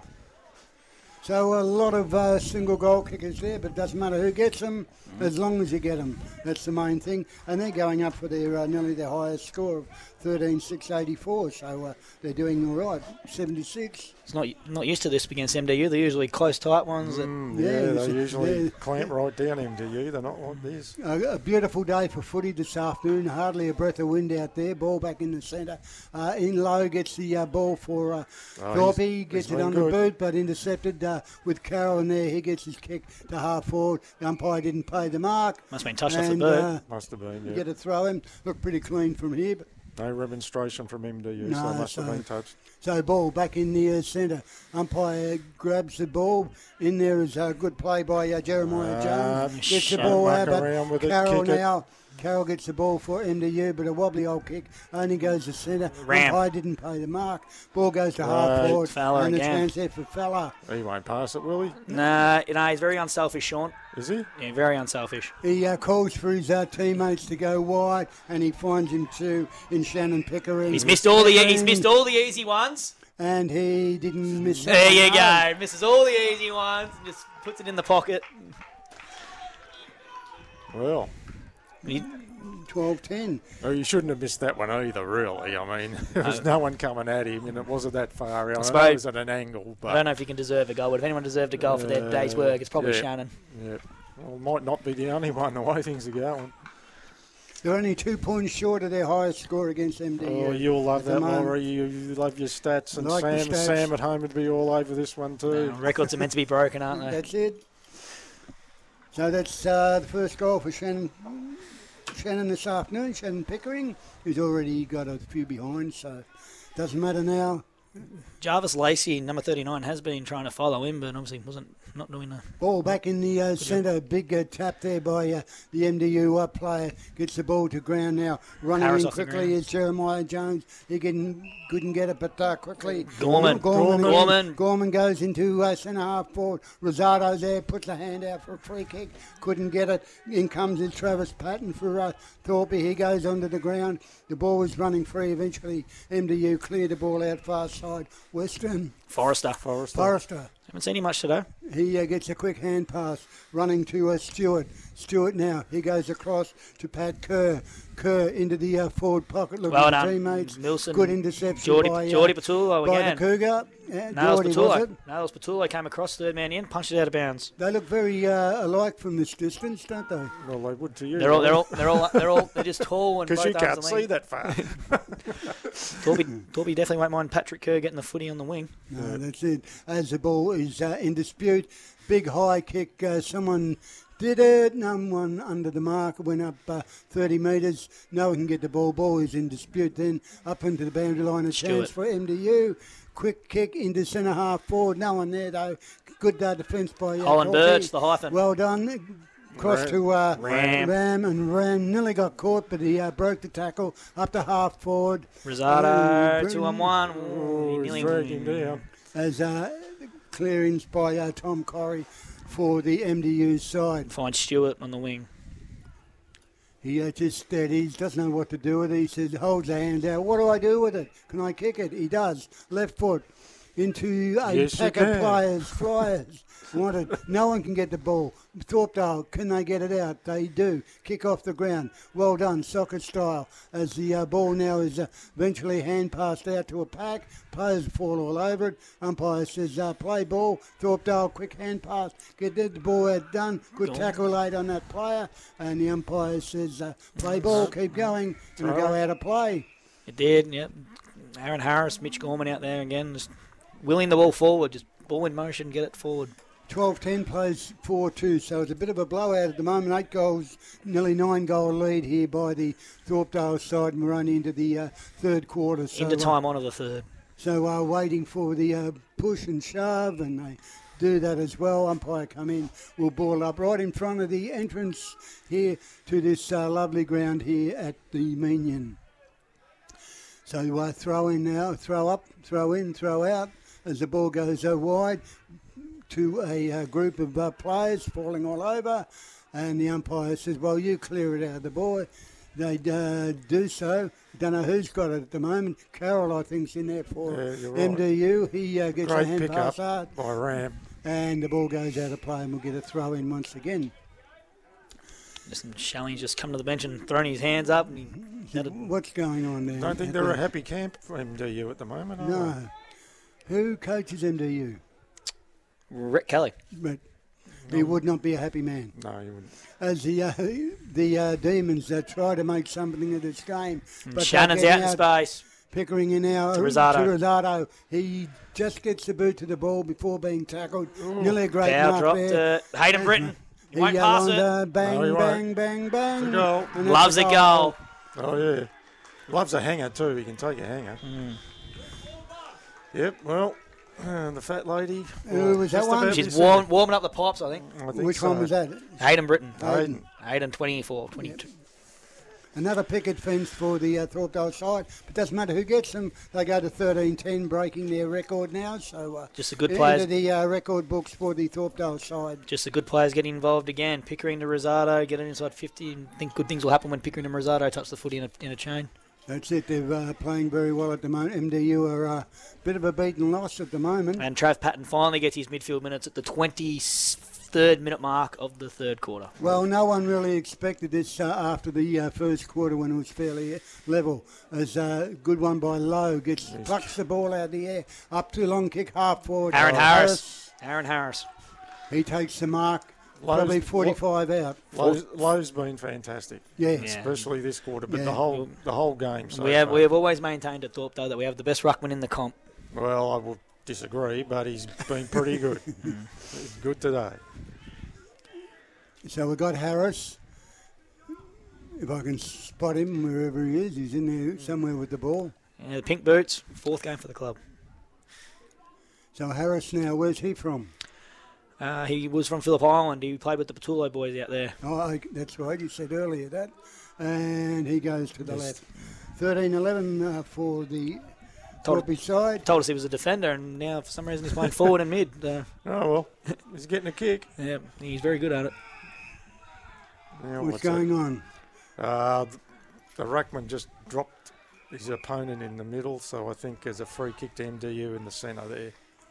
So a lot of single goal kickers there, but it doesn't matter who gets them, as long as you get them. That's the main thing. And they're going up for their nearly their highest score of 13,684. So they're doing all right. 76. It's not used to this against MDU. They're usually close, tight ones. They usually clamp right down MDU. They're not like this. A beautiful day for footy this afternoon. Hardly a breath of wind out there. Ball back in the centre. In low gets the ball for Thorpe. Gets it on the boot, but intercepted with Carroll in there. He gets his kick to half forward. The umpire didn't pay the mark. Must have been touched off the boot. Must have been, yeah. Get a throw in. Looked pretty clean from here. But no remonstration from MDU, so must have been touched. So ball back in the centre. Umpire grabs the ball. In there is a good play by Jeremiah Jones. Gets the ball out, but Carroll now. Carroll gets the ball for MDU, but a wobbly old kick only goes to centre. Umpire didn't pay the mark. Ball goes to half forward. And the chance there for Feller. He won't pass it, will he? Nah, he's very unselfish, Sean. Is he? Yeah, very unselfish. He calls for his teammates to go wide, and he finds him too in Shannon Pickering. He's missed all the easy ones. And he didn't miss that. There you go. Misses all the easy ones and just puts it in the pocket. Well, 12-10. Oh, you shouldn't have missed that one either, really. I mean, there was no one coming at him, and it wasn't that far out. I know it was at an angle. But I don't know if he can deserve a goal, but if anyone deserved a goal for their day's work, it's probably Shannon. Yeah. Well, it might not be the only one, the way things are going. They're only 2 points short of their highest score against MDU. Oh, you'll love that, Maury. You love your stats. And like Sam at home would be all over this one too. Records are meant to be broken, aren't they? That's it. So that's the first goal for Shannon this afternoon. Shannon Pickering, who's already got a few behind, so doesn't matter now. Jarvis Lacey, number 39, has been trying to follow him, but obviously not doing that. Ball back in the centre. Big tap there by the MDU player. Gets the ball to ground now. Running Harris in quickly is Jeremiah Jones. He couldn't get it, but quickly. Gorman goes into centre half forward. Rosato's there, puts a hand out for a free kick. Couldn't get it. In comes in Travis Patton for Thorpe. He goes onto the ground. The ball was running free. Eventually, MDU cleared the ball out far side. Western. Forrester. Haven't seen him much today. He gets a quick hand pass, running to Stewart. Stewart now, he goes across to Pat Kerr. Kerr into the forward pocket, looking at teammates. Milson. Good interception Geordie Patullo by again. the Cougar. Nails Patullo came across third man in, punched it out of bounds. They look very alike from this distance, don't they? Well, they would to you. They're just tall and because you can't see that far. Torby definitely won't mind Patrick Kerr getting the footy on the wing. No, that's it. As the ball is in dispute, big high kick. Someone did it. No one under the mark. Went up 30 metres. No one can get the ball. Ball is in dispute. Then up into the boundary line. A chance for MDU. Quick kick into centre half forward. No one there though. Good defence by Holland Birch, the hyphen. Well done. cross to Ram. and Ram nearly got caught, but he broke the tackle up to half forward. Rosado, 2-on-1. Oh, he's dragging down. As clearance by Tom Corrie for the MDU side. Find Stewart on the wing. He just steadies, doesn't know what to do with it. He says, holds the hands out. What do I do with it? Can I kick it? He does. Left foot into a pack of players, flyers. No one can get the ball. Thorpedale, can they get it out? They do. Kick off the ground. Well done, soccer style. As the ball now is eventually hand passed out to a pack. Players fall all over it. Umpire says, play ball. Thorpedale, quick hand pass. Get the ball out done. Good tackle late on that player. And the umpire says, play ball, keep going. And go out of play. It did, yep. Aaron Harris, Mitch Gorman out there again, just willing the ball forward. Just ball in motion, get it forward. 12-10 plays 4-2, so it's a bit of a blowout at the moment. 8 goals, nearly 9-goal lead here by the Thorpedale side, and we're only into the third quarter. So, into time on of the third. So waiting for the push and shove, and they do that as well. Umpire come in, will ball up right in front of the entrance here to this lovely ground here at the Minion. So throw in now, throw up, throw in, throw out as the ball goes wide to a group of players falling all over, and the umpire says, well, you clear it out of the ball. They do so. Don't know who's got it at the moment. Carroll, I think, is in there for MDU. Right. He gets a hand pass out by Ram. And the ball goes out of play, and we'll get a throw in once again. Listen, Shelley's just come to the bench and thrown his hands up. And what's going on there? I don't think they're a happy camp for MDU at the moment, are No. they? Who coaches MDU? Rick Kelly. But he would not be a happy man. No, he wouldn't. As the Demons try to make something of this game. But Shannon's out in space. Pickering in now to Rosado. He just gets the boot to the ball before being tackled. Nearly a great Foul mark dropped there. Hayden Britton. He won't pass it. Bang, bang. It's a goal. Loves a goal. Oh, yeah. Loves a hanger, too. He can take a hanger. Yep, well... the fat lady. Who was that one? She's warming up the pipes, I think. Which one was that? Hayden Britton. Hayden 24, 22. Another picket fence for the Thorpedale side. But doesn't matter who gets them. They go to 13-10, breaking their record now. So just the good players. Into the record books for the Thorpedale side. Just the good players getting involved again. Pickering to Rosado, getting inside 50. And I think good things will happen when Pickering and Rosado touch the footy in a chain. That's it. They're playing very well at the moment. MDU are a bit of a beaten loss at the moment. And Trav Patton finally gets his midfield minutes at the 23rd minute mark of the third quarter. Well, no one really expected this after the first quarter when it was fairly level. As a good one by Lowe plucks the ball out of the air, up to long kick, half forward. Aaron Harris. He takes the mark. Probably 45 out. Lowe's been fantastic. Yeah. Especially this quarter, but the whole game. So we have always maintained at Thorpe, that we have the best ruckman in the comp. Well, I will disagree, but he's been pretty good. He's good today. So we've got Harris. If I can spot him wherever he is, he's in there somewhere with the ball. Yeah, the pink boots, 4th game for the club. So Harris now, where's he from? He was from Phillip Island. He played with the Patullo boys out there. Oh, that's right. You said earlier that. And he goes to the left. 13-11 for the Thorpe side. Told us he was a defender, and now for some reason he's playing forward and mid. Oh, well, he's getting a kick. Yeah, he's very good at it. Now, what's going on? The ruckman just dropped his opponent in the middle, so I think there's a free kick to MDU in the centre there.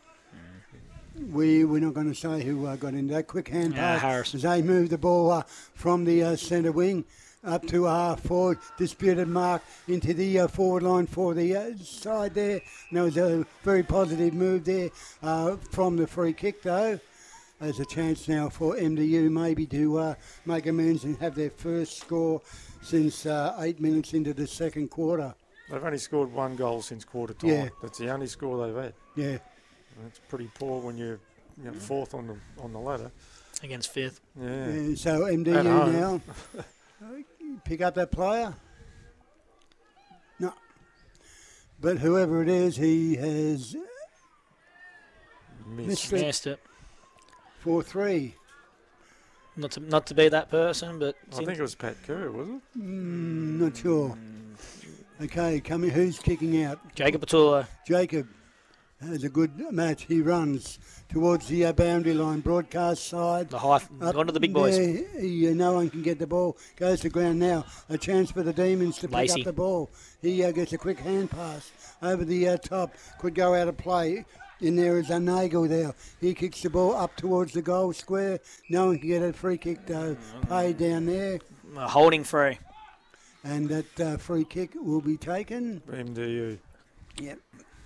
We're not going to say who got into that quick hand pass. Harris. As they move the ball from the centre wing up to half forward, disputed mark into the forward line for the side there. And there was a very positive move there from the free kick though. There's a chance now for MDU maybe to make amends and have their first score since 8 minutes into the second quarter. They've only scored 1 goal since quarter time. Yeah. That's the only score they've had. Yeah. That's pretty poor when you're 4th on the ladder. Against 5th. Yeah. So MDU now pick up that player. No. But whoever it is, he has missed it. 4-3. not to be that person, but I think it was Pat Kerr, was it? Not sure. Okay, who's kicking out? Jacob Patullo. Jacob has a good match. He runs towards the boundary line, broadcast side. The high, gone to the big boys. No one can get the ball. Goes to ground now. A chance for the Demons to pick up the ball. He gets a quick hand pass over the top. Could go out of play. In there is a Nagel there. He kicks the ball up towards the goal square. No one can get a free kick though. Paid down there. A holding free. And that free kick will be taken. MDU. Yep.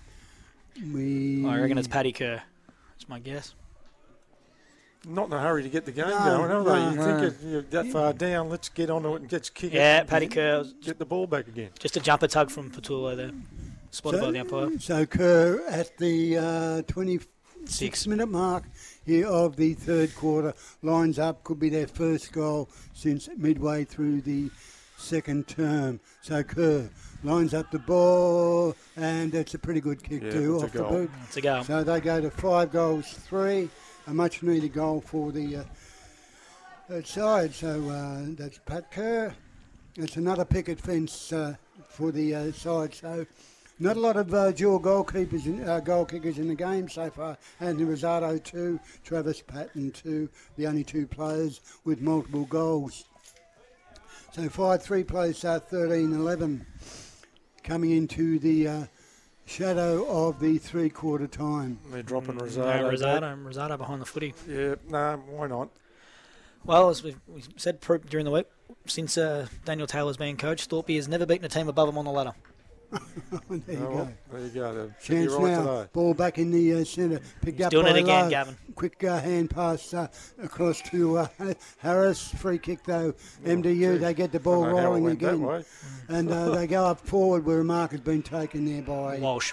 I reckon it's Paddy Kerr. That's my guess. Not in a hurry to get the game going, are they? You think you're that far down, let's get onto it and get kick it. Yeah, Paddy Kerr. Get the ball back again. Just a jumper tug from Patullo there. Spotted by the umpire. So Kerr at the 26-minute mark here of the third quarter lines up. Could be their first goal since midway through the second term. So Kerr lines up the ball, and it's a pretty good kick too off the boot. It's a goal. So they go to 5-3, a much needed goal for the side. So that's Pat Kerr. It's another picket fence for the side. So not a lot of dual goal kickers in the game so far. Anthony Rosado 2, Travis Patton 2, the only two players with multiple goals. So 5-3 plays 13-11, coming into the shadow of the three-quarter time. They're dropping Rosado. Rosado behind the footy. Yeah, no, why not? Well, as we said during the week, since Daniel Taylor's been coach, Thorpe has never beaten a team above him on the ladder. There you go. Chance right now. today. Ball back in the centre. Picked up doing by it again, Lowe. Gavin. Quick hand pass across to Harris. Free kick though. MDU. They get the ball rolling again. And they go up forward where a mark has been taken there by Walsh.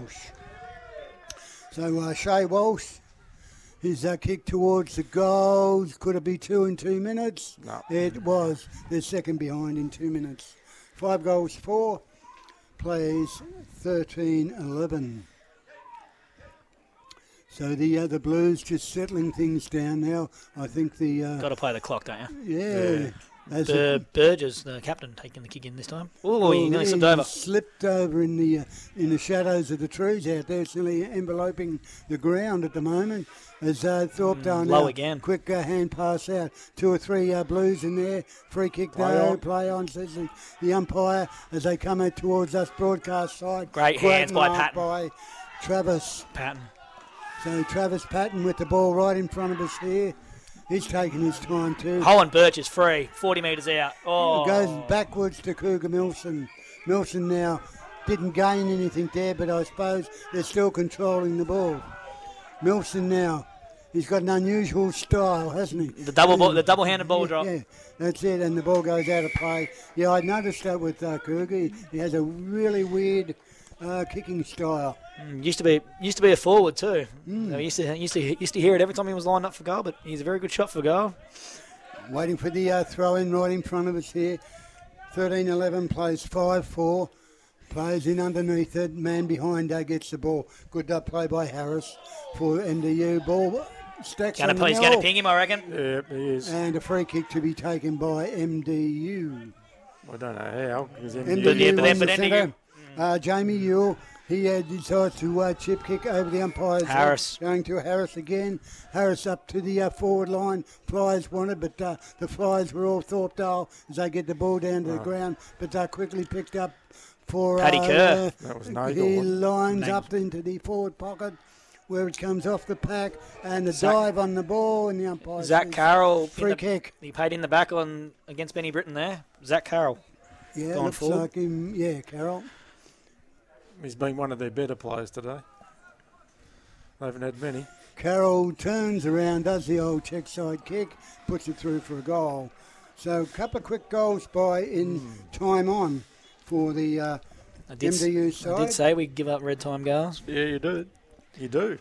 So Shea Walsh. His kick towards the goals. Could it be 2 in 2 minutes? No. It was. They're second behind in 2 minutes. 5 goals, 4. Plays 13-11. So the Blues just settling things down now. I think the got to play the clock, don't you? Yeah. Burgess, the captain, taking the kick in this time. Oh, he nearly slipped over. Slipped over in the shadows of the trees out there. It's nearly enveloping the ground at the moment. As Thorpe down low again. Quick hand pass out. 2 or 3 Blues in there. Free kick though. Play on, says the umpire as they come out towards us broadcast side. Great hands by Patton. By Travis Patton. So Travis Patton with the ball right in front of us here. He's taking his time too. Holland Birch is free, 40 metres out. Oh, goes backwards to Cougar Milson. Milson now didn't gain anything there, but I suppose they're still controlling the ball. Milson now, he's got an unusual style, hasn't he? The double-handed ball drop. Yeah, that's it, and the ball goes out of play. Yeah, I noticed that with Cougar. He has a really weird kicking style. Used to be a forward too. I used to hear it every time he was lined up for goal, but he's a very good shot for goal. Waiting for the throw in right in front of us here. 13-11 plays 5-4. Plays in underneath it. Man behind gets the ball. Good play by Harris for MDU. Ball stacks on the He's going to ping him, I reckon. Yeah, he is. And a free kick to be taken by MDU. I don't know how. MDU Jamie Ewell. He decides to chip kick over the umpire's Harris. Going to Harris again. Harris up to the forward line. Flyers wanted, but the Flyers were all Thorpedale as they get the ball down to the ground, but quickly picked up for Paddy Kerr. That was Nagel. He lines up into the forward pocket where it comes off the pack and the dive on the ball and the umpire. Zach Carroll. Free kick. He paid in the back against Benny Britton there. Zach Carroll. Yeah, looks forward. like him. Yeah, Carroll. He's been one of their better players today. They haven't had many. Carroll turns around, does the old check side kick, puts it through for a goal. So a couple of quick goals in time on for the MDU side. I did say we give up red time goals. Yeah, you do. You do.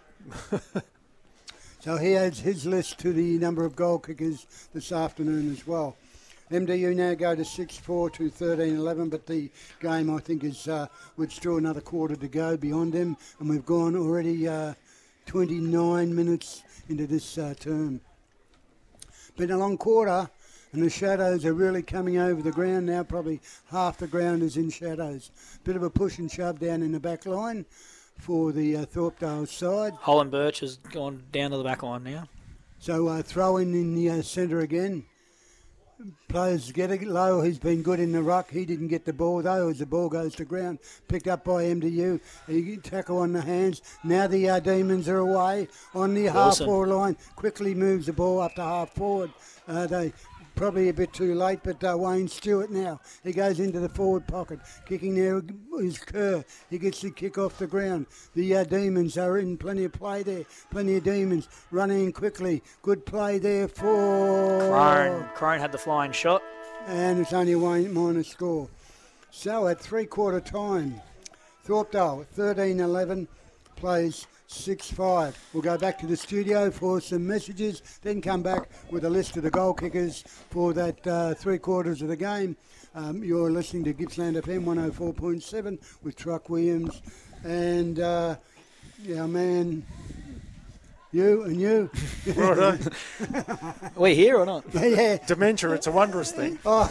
So he adds his list to the number of goal kickers this afternoon as well. MDU now go to 6-4 to 13-11, but the game I think is with still another quarter to go beyond them, and we've gone already 29 minutes into this term. Been a long quarter, and the shadows are really coming over the ground now. Probably half the ground is in shadows. Bit of a push and shove down in the back line for the Thorpedale side. Holland Birch has gone down to the back line now. So throwing in the centre again. Players get it low. He's been good in the ruck. He didn't get the ball though as the ball goes to ground. Picked up by MDU. He tackle on the hands. Now the Demons are away on the half-forward line. Quickly moves the ball up to half-forward. They probably a bit too late, but Wayne Stewart now. He goes into the forward pocket. Kicking there is Kerr. He gets the kick off the ground. The Demons are in plenty of play there. Plenty of Demons running in quickly. Good play there for... Crone had the flying shot. And it's only a minor score. So at three-quarter time, Thorpedale 13-11 plays 6-5. We'll go back to the studio for some messages, then come back with a list of the goal kickers for that three-quarters of the game. You're listening to Gippsland FM 104.7 with Truck Williams and our man... You and you. Right. Are we here or not? Yeah. Dementia, it's a wondrous thing. Oh.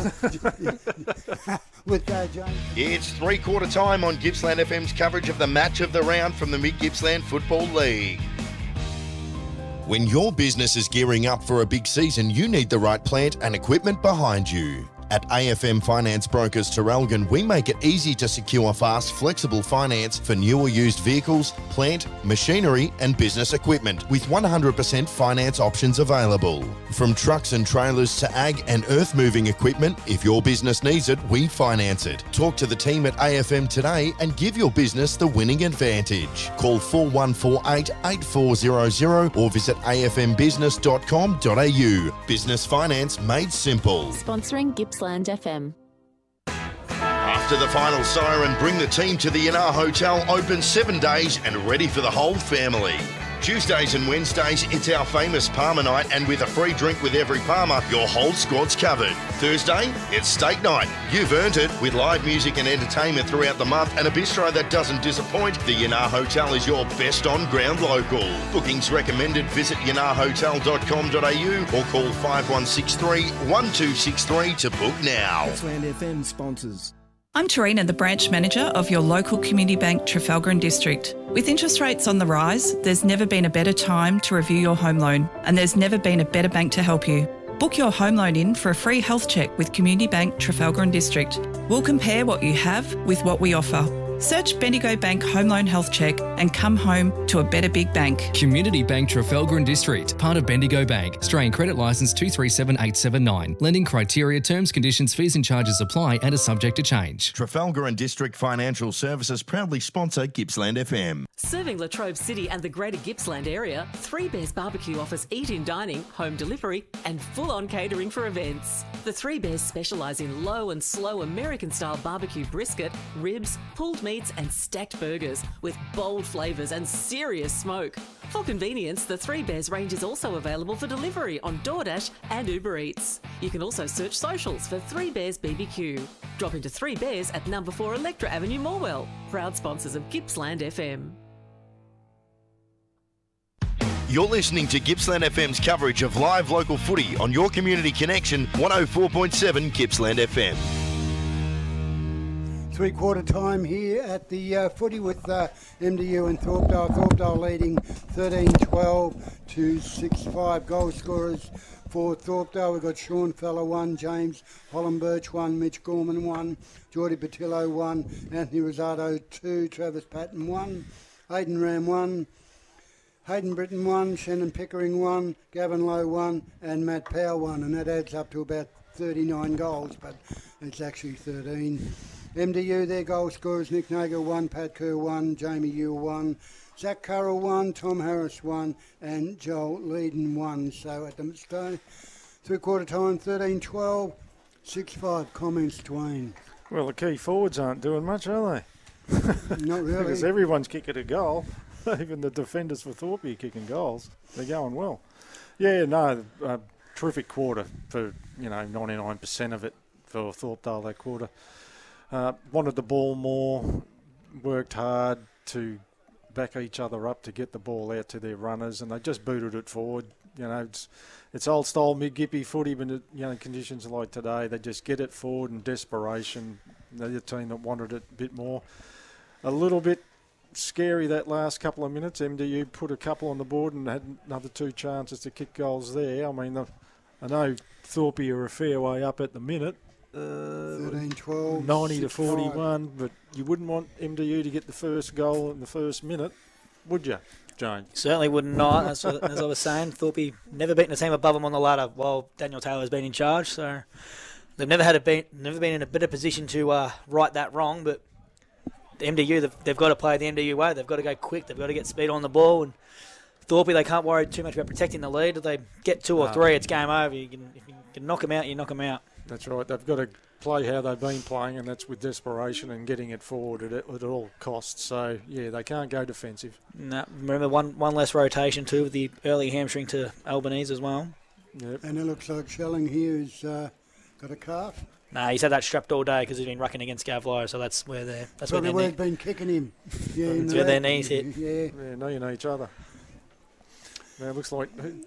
With James. It's three-quarter time on Gippsland FM's coverage of the match of the round from the Mid-Gippsland Football League. When your business is gearing up for a big season, you need the right plant and equipment behind you. At AFM Finance Brokers Terrelgan, we make it easy to secure fast, flexible finance for new or used vehicles, plant, machinery and business equipment with 100% finance options available. From trucks and trailers to ag and earth moving equipment, if your business needs it, we finance it. Talk to the team at AFM today and give your business the winning advantage. Call 4148 8400 or visit afmbusiness.com.au. Business finance made simple. Sponsoring Gippsland FM. After the final siren, bring the team to the Yanar Hotel, open 7 days and ready for the whole family. Tuesdays and Wednesdays, it's our famous Palmer night, and with a free drink with every Palmer, your whole squad's covered. Thursday, it's steak night. You've earned it with live music and entertainment throughout the month and a bistro that doesn't disappoint. The Yanar Hotel is your best on-ground local. Bookings recommended. Visit yanarhotel.com.au or call 5163 1263 to book now. Gippsland FM sponsors. I'm Tarina, the branch manager of your local community bank, Trafalgar and District. With interest rates on the rise, there's never been a better time to review your home loan, and there's never been a better bank to help you. Book your home loan in for a free health check with Community Bank, Trafalgar and District. We'll compare what you have with what we offer. Search Bendigo Bank Home Loan Health Check and come home to a better big bank. Community Bank Trafalgar and District, part of Bendigo Bank. Australian Credit Licence 237879. Lending criteria, terms, conditions, fees and charges apply and are subject to change. Trafalgar and District Financial Services proudly sponsor Gippsland FM. Serving Latrobe City and the greater Gippsland area, Three Bears Barbecue offers eat-in dining, home delivery and full-on catering for events. The Three Bears specialise in low and slow American-style barbecue brisket, ribs, pulled meats and stacked burgers with bold flavours and serious smoke. For convenience, the Three Bears range is also available for delivery on DoorDash and Uber Eats. You can also search socials for Three Bears BBQ. Drop into Three Bears at number 4 Electra Avenue, Morwell. Proud sponsors of Gippsland FM. You're listening to Gippsland FM's coverage of live local footy on your community connection, 104.7 Gippsland FM. Three-quarter time here at the footy with MDU and Thorpedale. Thorpedale leading 13-12 to 6-5. Goal scorers for Thorpedale. We've got Sean Feller 1, James Holland Birch 1, Mitch Gorman 1, Geordie Patillo 1, Anthony Rosado 2, Travis Patton 1, Hayden Ram 1, Hayden Britton 1, Shannon Pickering 1, Gavin Lowe 1 and Matt Powell 1, and that adds up to about 39 goals, but it's actually 13. MDU, their goal scorers, Nick Nager 1, Pat Kerr 1, Jamie Ewell 1, Zach Currell 1, Tom Harris 1 and Joel Leedon 1. So at the start, three-quarter time, 13-12, 6-5. Comments, Dwayne? Well, the key forwards aren't doing much, are they? Not really. Because everyone's kicking a goal. Even the defenders for Thorpe are kicking goals. They're going well. Yeah, no, terrific quarter for, 99% of it for Thorpedale that quarter. Wanted the ball more, worked hard to back each other up to get the ball out to their runners, and they just booted it forward. it's old style mid-gippy footy, but conditions like today, they just get it forward in desperation. They're the team that wanted it a bit more. A little bit scary that last couple of minutes. MDU put a couple on the board and had another 2 chances to kick goals there. I mean, I know Thorpe are a fair way up at the minute. 13-12. 90 to 41, but you wouldn't want MDU to get the first goal in the first minute, would you, Jane? Certainly would not. As I was saying, Thorpe never beaten a team above them on the ladder while Daniel Taylor's been in charge, so they've never been in a better position to right that wrong. But the MDU, they've got to play the MDU way. They've got to go quick. They've got to get speed on the ball. And Thorpe, they can't worry too much about protecting the lead. If they get 2 or 3, it's game over. If you can knock them out, you knock them out. That's right. They've got to play how they've been playing, and that's with desperation and getting it forward at all costs. So, yeah, they can't go defensive. No, remember, one less rotation too with the early hamstring to Albanese as well. Yep. And it looks like Schelling here has got a calf. Nah, he's had that strapped all day because he's been rucking against Gavlo, so that's where they're. That's probably where they've been kicking him. Yeah, that's where their knees hit. Yeah, kneeing each other. Now it looks like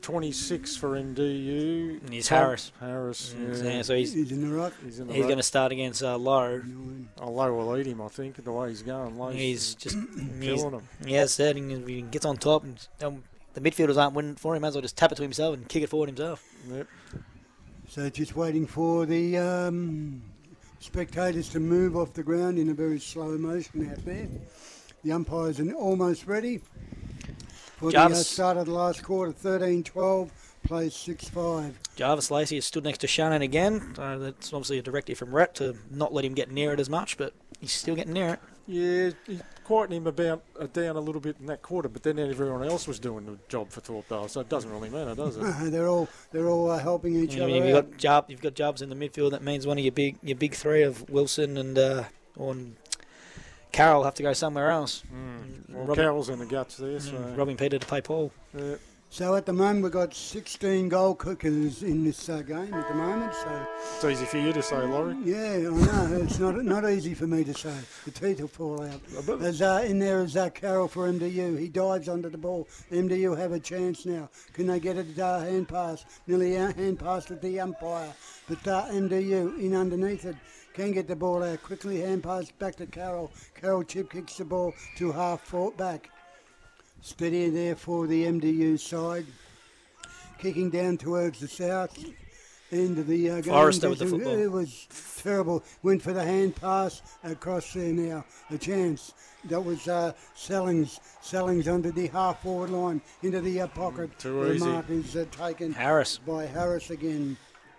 26 for MDU. And he's Harris. Yeah, so he's in the ruck. He's going to start against Lowe. Lowe will eat him, I think, the way he's going. Lowe's he's just killing him. Yeah, it's that. He gets on top, and the midfielders aren't winning for him. Might as well just tap it to himself and kick it forward himself. Yep. So just waiting for the spectators to move off the ground in a very slow motion out there. The umpires are almost ready. For the start of the last quarter, 13-12, plays 6-5. Jarvis Lacey has stood next to Shannon again. So that's obviously a directive from Rhett to not let him get near it as much, but he's still getting near it. Yeah, he quietened him down a little bit in that quarter, but then everyone else was doing the job for Thorpe, so it doesn't really matter, does it? They're all helping each other. You've got Jarvis in the midfield. That means one of your big 3 of Wilson and Carroll have to go somewhere else. Well, Carroll's in the guts there. So. Robbing Peter to play Paul. Yeah. So at the moment we've got 16 goal kickers in this game at the moment. So it's easy for you to say, Laurie. Yeah, I know. It's not easy for me to say. The teeth will fall out. There's in there is Carroll for MDU. He dives under the ball. MDU have a chance now. Can they get a hand pass? Nearly a hand pass to the umpire. But MDU in underneath it. Can get the ball out quickly, hand pass back to Carroll. Carroll chip kicks the ball to half-court back. Steady there for the MDU side. Kicking down towards the south end of the game. Forrester with the football. It was terrible. Went for the hand pass across there now. A chance. That was Sellings under the half-forward line into the pocket. Too easy. The mark is taken Harris. By Harris again.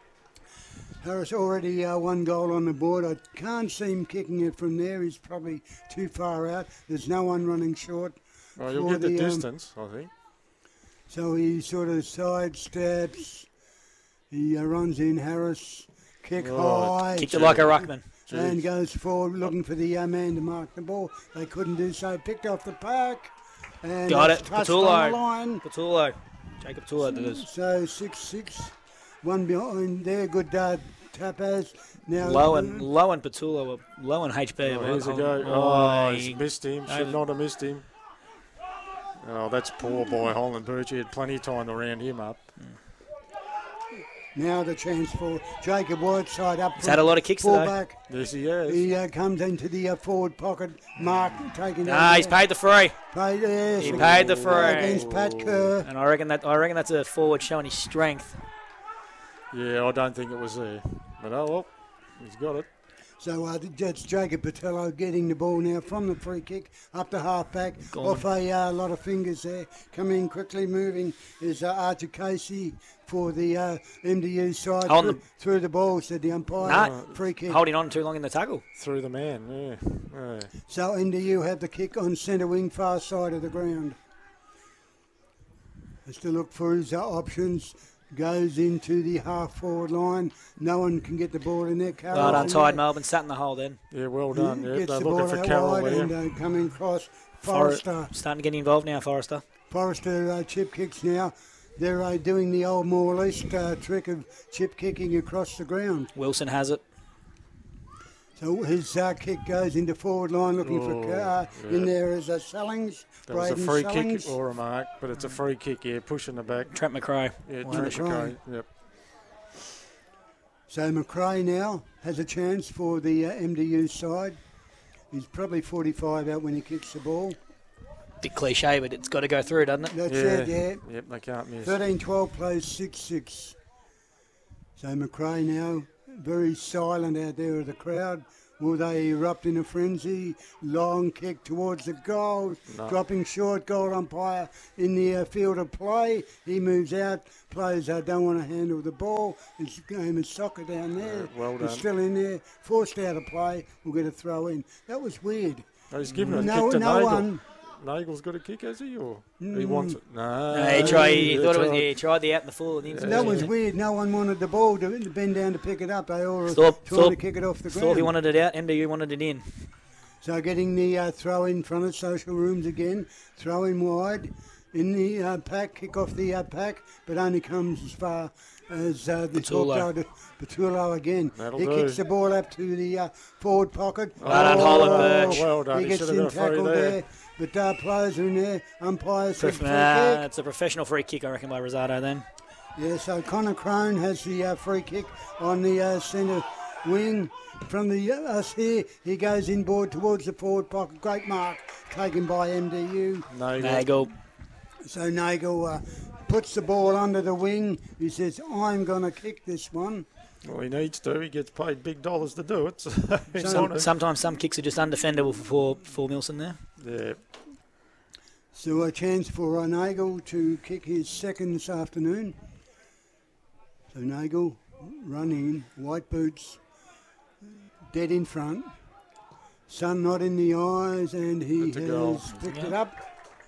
Harris already 1 goal on the board. I can't see him kicking it from there. He's probably too far out. There's no one running short. Well, you'll get the distance, I think. So he sort of sidesteps. He runs in. Harris, kick high. Kicked it like a ruckman. And goes forward looking for the man to mark the ball. They couldn't do so. Picked off the pack. And got it. Patullo. Patullo. Jacob Patullo does. So 6-6. One behind there. Good Tapaz. Now Low and Patullo. Low and HB. Here's a go. He's missed him. Should not have missed him. Oh, that's poor boy Holland Birch. He had plenty of time to round him up. Now the chance for Jacob Whiteside up. He's had a lot of kicks today. Yes, he has. He comes into the forward pocket. Mark taking. He's paid the free. He paid the free against Pat Kerr. And I reckon that's a forward showing his strength. Yeah, I don't think it was there. But oh well, he's got it. So it's Jacob Patello getting the ball now from the free kick up to half-back. Off a lot of fingers there. Coming quickly, moving is Archer Casey for the MDU side. Through the ball, said the umpire. Free kick. Holding on too long in the tackle. Through the man, yeah. So MDU have the kick on centre wing, far side of the ground. Has to look for his options. Goes into the half-forward line. No one can get the ball in there. Well untied Melbourne, sat in the hole then. Yeah, well done. Yeah, gets they're the looking ball for Carroll there. And coming across Forrester. Starting to get involved now, Forrester. Forrester chip kicks now. They're doing the old Moore East trick of chip kicking across the ground. Wilson has it. So his kick goes into forward line looking for in there is Sellings. That was a free kick or a mark, but it's a free kick, pushing the back. Trent McRae. Yeah, Trent McRae, yep. So McRae now has a chance for the MDU side. He's probably 45 out when he kicks the ball. Bit cliche, but it's got to go through, doesn't it? That's it, yeah. Yep, they can't miss. 13-12 plays 6-6. So McRae now very silent out there of the crowd. Will they erupt in a frenzy? Long kick towards the goal. No. Dropping short, goal umpire in the field of play. He moves out. Players don't want to handle the ball. It's a game of soccer down there. Well done. It's still in there. Forced out of play. We'll get a throw in. That was weird. Oh, he's given a kick to Nagel. Nagel's got a kick, has he? Or he wants it? No. He tried the out in the full. That was weird. No one wanted the ball to bend down to pick it up. They all were trying to kick it off the ground. Thought he wanted it out. MDU wanted it in. So getting the throw in front of Social Rooms again. Throw in wide in the pack. Kick off the pack, but only comes as far as the Patullo again. He kicks the ball up to the forward pocket. Well done. He gets in tackle there. But players are in there. Umpires said free kick. It's a professional free kick, I reckon, by Rosado then. Yeah, so Connor Crone has the free kick on the centre wing. From us here, he goes inboard towards the forward pocket. Great mark taken by MDU. Nagel. So Nagel puts the ball under the wing. He says, I'm going to kick this one. Well, he needs to. He gets paid big dollars to do it. Sometimes some kicks are just undefendable for Milson there. Yeah. So a chance for Nagel to kick his second this afternoon. So Nagel running, white boots, dead in front. Sun not in the eyes, and he has picked it up.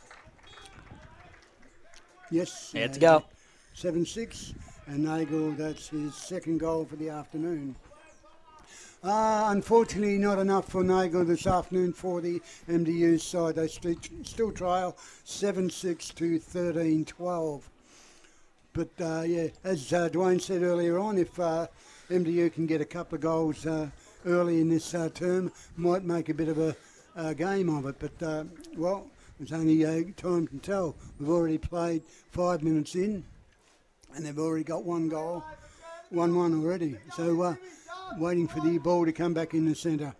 Yes. Yeah, it's a goal. 7-6. And Nagel, that's his second goal for the afternoon. Unfortunately, not enough for Nagel this afternoon for the MDU side. They still trail 7-6 to 13-12. But, as Dwayne said earlier on, if MDU can get a couple of goals early in this term, might make a bit of a game of it. But, it's only time can tell. We've already played 5 minutes in. And they've already got one goal, 1-1 already. So waiting for the ball to come back in the centre.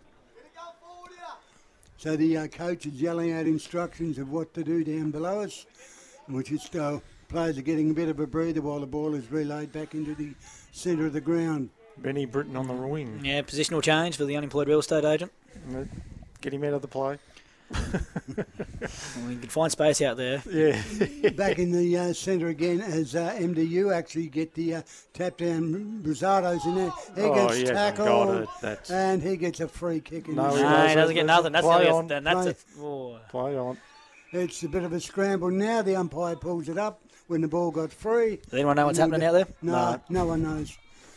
So the coach is yelling out instructions of what to do down below us, which is players are getting a bit of a breather while the ball is relayed back into the centre of the ground. Benny Britton on the wing. Yeah, positional change for the unemployed real estate agent. Get him out of the play. We can find space out there. Yeah. Back in the centre again as MDU actually get the tap down. Rosado's in there. He gets tackled and he gets a free kick. He doesn't get nothing. That's play on. It's a bit of a scramble now. The umpire pulls it up when the ball got free. Does anyone know what's happening out there? No one knows.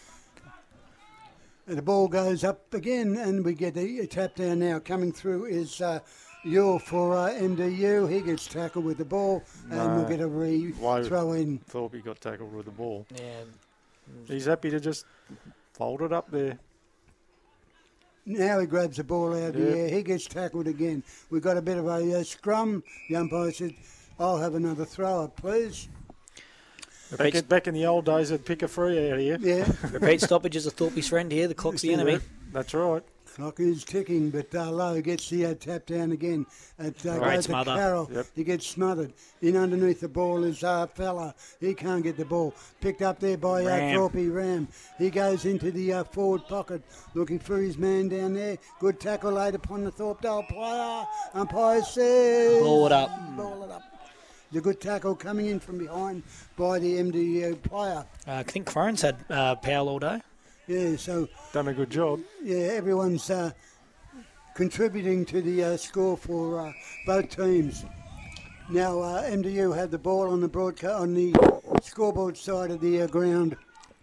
And the ball goes up again and we get a tap down now. Coming through is Yule for MDU. He gets tackled with the ball and we'll get a throw in. Thorpe got tackled with the ball. Yeah. He's happy to just fold it up there. Now he grabs the ball out of the air. He gets tackled again. We've got a bit of a scrum. The umpire said, I'll have another throw up, please. Back in the old days, they'd pick a free out here. Yeah. Repeat stoppage is a Thorpe's friend here. The clock's the enemy. That's right. Clock is ticking, but Lowe gets the tap down again. Goes to Carroll. Yep. He gets smothered. In underneath the ball is Fella. He can't get the ball. Picked up there by Thorpe Ram. He goes into the forward pocket, looking for his man down there. Good tackle laid upon the Thorpedale player. Umpire says... Ball it up. Ball it up. The good tackle coming in from behind by the MDU player. I think Crone's had Powell all day. Yeah, so... Done a good job. Yeah, everyone's contributing to the score for both teams. Now, MDU have the ball on the scoreboard side of the ground.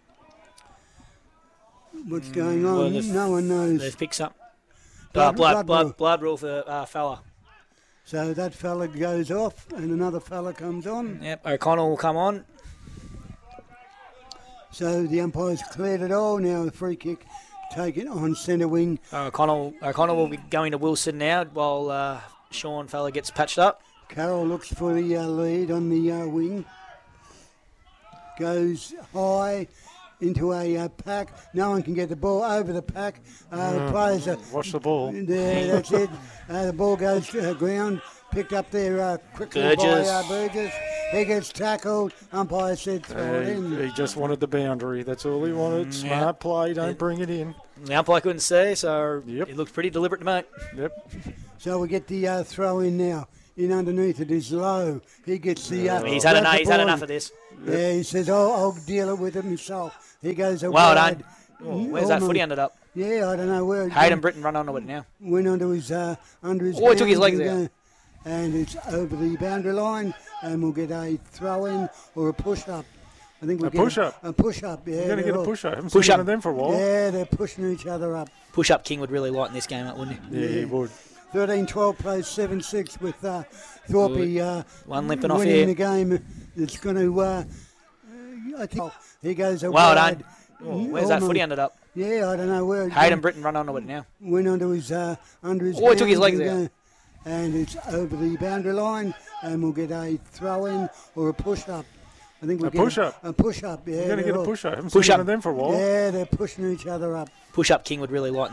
What's going on? Well, no one knows. They've picked up blood rule for Fella. So that fella goes off and another fella comes on. Yep, O'Connell will come on. So the umpire's cleared it all. Now the free kick taking on centre wing. O'Connell will be going to Wilson now while Sean Fowler gets patched up. Carroll looks for the lead on the wing. Goes high into a pack. No one can get the ball over the pack. Players watch the ball. There, that's it. The ball goes to ground. Picked up there quickly by Burgess. He gets tackled. Umpire said throw it in. He just wanted the boundary. That's all he wanted. Smart play. Don't bring it in. The umpire couldn't see, so it looked pretty deliberate to me. Yep. So we get the throw in now. In underneath it is Lowe. He gets the. He's had enough of this. Yeah, he says, I'll deal it with it myself. He goes away. Well done. Where's that footy ended up? Yeah, I don't know where. Hayden Britton run onto it now. Went onto his under his. Oh, he took his legs out. And it's over the boundary line, and we'll get a throw in or a push up. I think we'll get a push up. Yeah, you're going to get a push up. I haven't seen one of them for a while. Yeah, they're pushing each other up. Push up King would really lighten this game up, wouldn't he? Yeah, he would. 13-12 plays 7-6 with Thorpe one limping off winning here. The game. It's going to. I think he goes away. Well done. Where's that footy ended up? Yeah, I don't know where. Hayden Britton run onto it now. Went onto his under his. Oh, he took his legs out. And it's over the boundary line, and we'll get a throw in or a push up. I think we'll get a push up. Yeah, you're going to get a push up. I haven't seen one of them for a while. Yeah, they're pushing each other up. Push up King would really lighten